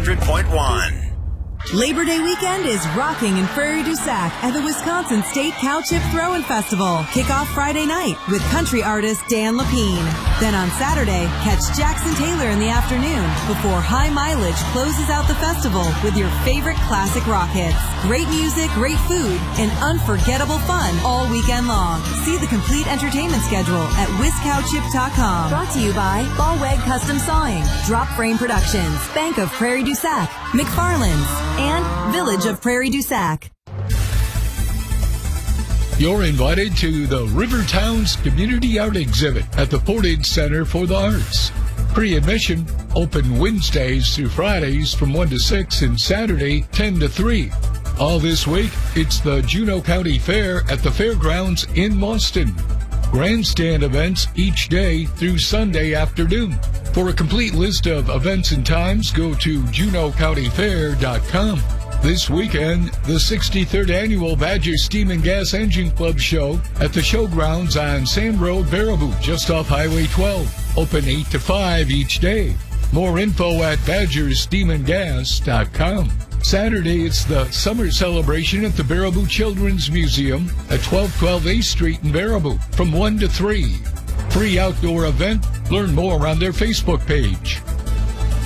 100.1. Labor Day weekend is rocking in Prairie du Sac at the Wisconsin State Cow Chip Throwing Festival. Kick off Friday night with country artist Dan Lapine. Then on Saturday, catch Jackson Taylor in the afternoon before High Mileage closes out the festival with your favorite classic rock hits. Great music, great food, and unforgettable fun all weekend long. See the complete entertainment schedule at WisCowChip.com. Brought to you by Ballweg Custom Sawing, Drop Frame Productions, Bank of Prairie du Sac, McFarland's, and Village of Prairie du Sac. You're invited to the River Towns Community Art Exhibit at the Portage Center for the Arts. Pre-admission, open Wednesdays through Fridays from 1 to 6 and Saturday 10 to 3. All this week, it's the Juneau County Fair at the Fairgrounds in Mauston. Grandstand events each day through Sunday afternoon. For a complete list of events and times, go to JuneauCountyFair.com. This weekend, the 63rd Annual Badger Steam and Gas Engine Club Show at the showgrounds on Sand Road, Baraboo, just off Highway 12. Open 8 to 5 each day. More info at badgersteamandgas.com. Saturday, it's the summer celebration at the Baraboo Children's Museum at 1212 8th Street in Baraboo from 1 to 3. Free outdoor event. Learn more on their Facebook page.